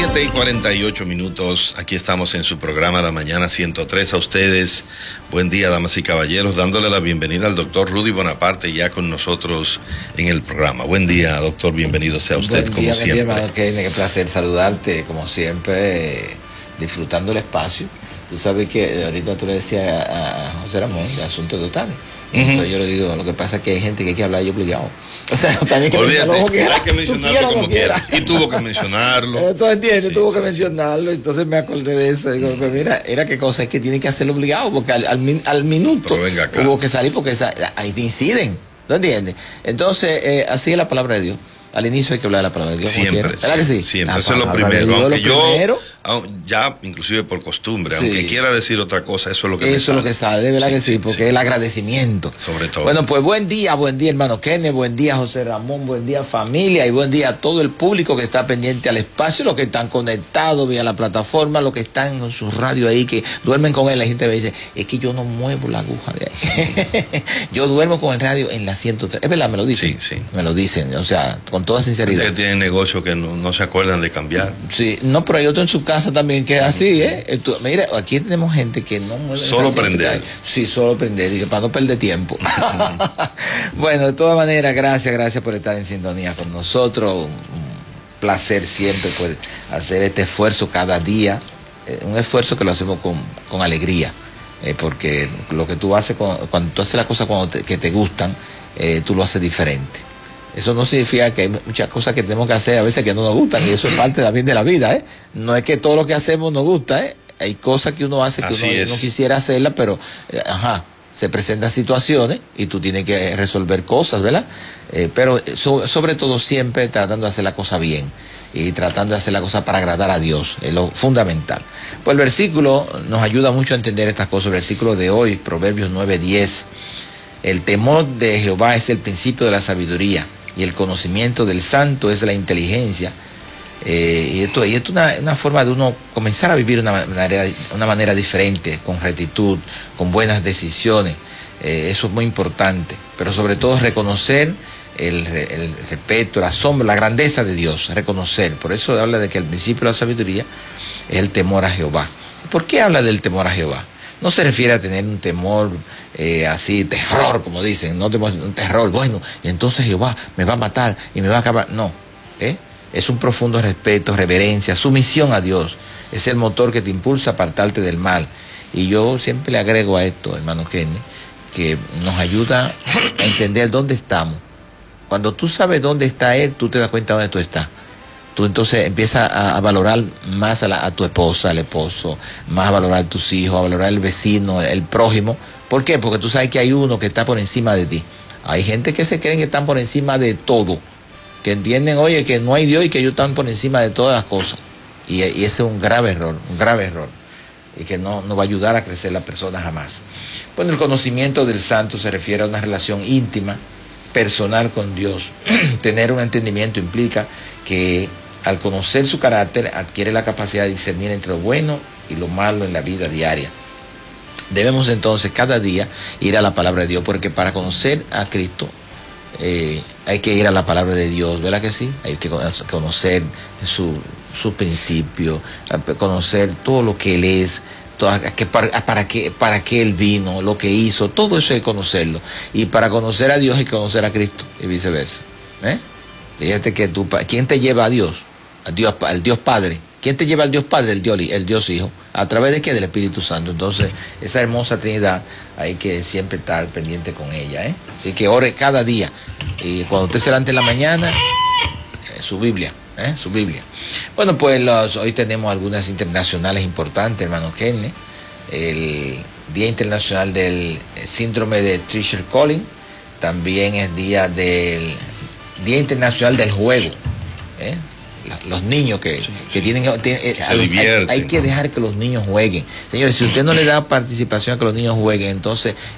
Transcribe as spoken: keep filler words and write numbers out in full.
siete y cuarenta y ocho minutos, aquí estamos en su programa La Mañana ciento tres. A ustedes, buen día, damas y caballeros, dándole la bienvenida al doctor Rudy Bonaparte ya con nosotros en el programa. Buen día, doctor, bienvenido sea usted, buen como día, siempre. Buen día, hermano Kenny, qué placer saludarte, como siempre, eh, disfrutando el espacio. Tú sabes que ahorita tú le decías a, a José Ramón de asuntos totales. Entonces uh-huh. yo le digo, lo que pasa es que hay gente que hay que hablar yo obligado. O sea, también que mencionarlo como quiera. Hay que mencionarlo como quiera. Y tuvo que mencionarlo. Entonces entiendes, sí, tuvo sí, que mencionarlo. Entonces me acordé de eso. Digo, pues mira, era qué cosa, es que tiene que hacerlo obligado, porque al, al, al minuto hubo que salir porque esa, ahí inciden. ¿No entiendes? Entonces, eh, así es la palabra de Dios. Al inicio hay que hablar de la palabra de Dios. Siempre. ¿Verdad que sí? Siempre. La Eso es lo primero. Dios, aunque lo yo, primero, ya inclusive por costumbre, sí. aunque quiera decir otra cosa, eso es lo que Eso es lo que sale, de verdad sí, que sí, porque sí. es el agradecimiento. Sobre todo. Bueno, pues buen día, buen día, hermano Kenneth, buen día, José Ramón, buen día, familia, y buen día a todo el público que está pendiente al espacio, los que están conectados vía la plataforma, los que están en su radio ahí, que duermen con él. La gente me dice, es que yo no muevo la aguja de ahí. Yo duermo con el radio en la ciento tres. Es verdad, me lo dicen. Sí, sí. Me lo dicen, o sea, con toda sinceridad. Ustedes tienen negocios que no, no se acuerdan de cambiar. Sí, no, pero hay otro en su casa también que es así, ¿eh? Tú, mira, aquí tenemos gente que no mueve. Solo prender. Sí, solo prender, y para no perder tiempo. Bueno, de todas maneras, gracias, gracias por estar en sintonía con nosotros. Un placer siempre por hacer este esfuerzo cada día. Eh, un esfuerzo que lo hacemos con, con alegría. Eh, porque lo que tú haces, con, cuando tú haces las cosas cuando te, que te gustan, eh, tú lo haces diferente. Eso no significa que hay muchas cosas que tenemos que hacer a veces que no nos gustan, y eso es parte también de la vida, ¿eh? No es que todo lo que hacemos nos gusta, ¿eh? Hay cosas que uno hace que Así uno es. no quisiera hacerlas, pero, eh, ajá, se presentan situaciones y tú tienes que resolver cosas, ¿verdad? Eh, pero so, sobre todo siempre tratando de hacer la cosa bien y tratando de hacer la cosa para agradar a Dios, es lo fundamental. Pues el versículo nos ayuda mucho a entender estas cosas. El versículo de hoy, Proverbios nueve diez, el temor de Jehová es el principio de la sabiduría, y el conocimiento del santo es la inteligencia. Eh, y esto, y esto es una, una forma de uno comenzar a vivir una manera, una manera diferente, con rectitud, con buenas decisiones. Eh, eso es muy importante, pero sobre todo reconocer el, el respeto, el asombro, la grandeza de Dios, reconocer. Por eso habla de que el principio de la sabiduría es el temor a Jehová. ¿Por qué habla del temor a Jehová? No se refiere a tener un temor eh, así, terror, como dicen, no temor, un terror, bueno, y entonces Jehová me va a matar y me va a acabar. No, ¿eh? Es un profundo respeto, reverencia, sumisión a Dios. Es el motor que te impulsa a apartarte del mal. Y yo siempre le agrego a esto, hermano Kenny, que nos ayuda a entender dónde estamos. Cuando tú sabes dónde está Él, tú te das cuenta de dónde tú estás. Tú entonces empiezas a, a valorar más a, la, a tu esposa, al esposo, más a valorar a tus hijos, a valorar al vecino, el prójimo. ¿Por qué? Porque tú sabes que hay uno que está por encima de ti. Hay gente que se creen que están por encima de todo, que entienden, oye, que no hay Dios y que ellos están por encima de todas las cosas. Y, y ese es un grave error, un grave error, y que no, no va a ayudar a crecer la persona jamás. Bueno, el conocimiento del santo se refiere a una relación íntima, personal con Dios. Tener un entendimiento implica que al conocer su carácter adquiere la capacidad de discernir entre lo bueno y lo malo en la vida diaria. Debemos entonces cada día ir a la palabra de Dios, porque para conocer a Cristo eh, hay que ir a la palabra de Dios, ¿verdad que sí? Hay que conocer su, su principio, conocer todo lo que Él es, Que para, para, qué, para qué Él vino, lo que hizo, todo eso hay que conocerlo. Y para conocer a Dios hay que conocer a Cristo, y viceversa. ¿Eh? Fíjate que tú, ¿quién te lleva a Dios? Al Dios, al Dios Padre. ¿Quién te lleva al Dios Padre? El Dios, el Dios Hijo. ¿A través de qué? Del Espíritu Santo. Entonces, esa hermosa Trinidad hay que siempre estar pendiente con ella. ¿eh? Así que ore cada día. Y cuando usted se levante en la mañana, eh, su Biblia. ¿Eh? Su Biblia. Bueno, pues los, hoy tenemos algunas internacionales importantes, hermano Kenny. El Día Internacional del Síndrome de Treacher-Collins. También es día del Día Internacional del Juego. ¿Eh? Los niños que, sí, que sí. tienen, tienen eh, los, hay, hay que dejar que los niños jueguen. Señores, si usted no le da participación a que los niños jueguen, entonces